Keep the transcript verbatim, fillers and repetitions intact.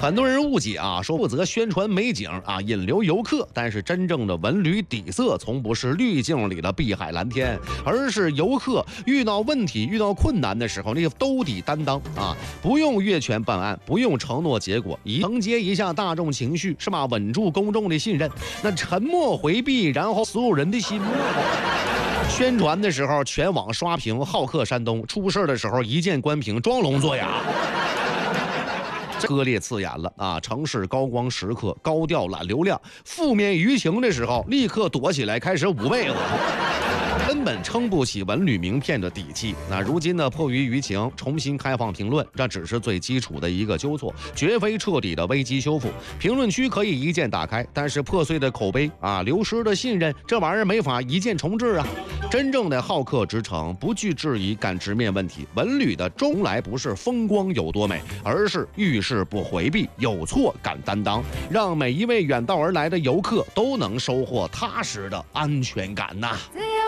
很多人误解啊，说负责宣传美景啊，引流游客，但是真正的文旅底色从不是滤镜里的碧海蓝天，而是游客遇到问题、遇到困难的时候，那个兜底担当啊，不用越权办案，不用承诺结果，以承接一下大众情绪，是吧？稳住公众的信任，那沉默回避，然后所有人的心。宣传的时候全网刷屏好客山东，出事的时候一键关屏装聋作哑。割裂刺眼了啊！城市高光时刻高调揽流量，负面舆情的时候立刻躲起来开始捂被子，根本撑不起文旅名片的底气。那如今呢，迫于舆情重新开放评论，这只是最基础的一个纠错，绝非彻底的危机修复。评论区可以一键打开，但是破碎的口碑啊，流失的信任，这玩意儿没法一键重置啊！真正的好客之城，不惧质疑，敢直面问题。文旅的从来不是风光有多美，而是遇事不回避，有错敢担当，让每一位远道而来的游客都能收获踏实的安全感呐。